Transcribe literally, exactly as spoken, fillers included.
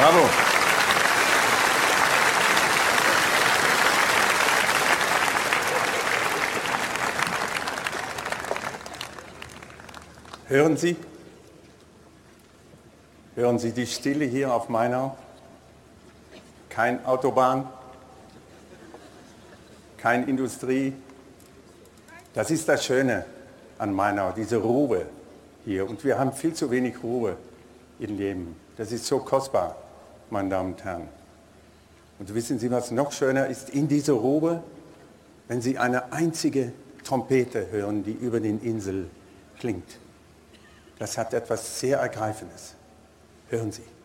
Bravo. Hören Sie? Hören Sie die Stille hier auf Mainau? Kein Autobahn, keine Industrie. Das ist das Schöne an Mainau, diese Ruhe hier. Und wir haben viel zu wenig Ruhe im Leben. Das ist so kostbar, meine Damen und Herren. Und wissen Sie, was noch schöner ist in dieser Ruhe? Wenn Sie eine einzige Trompete hören, die über den Inseln klingt. Das hat etwas sehr Ergreifendes. Hören Sie.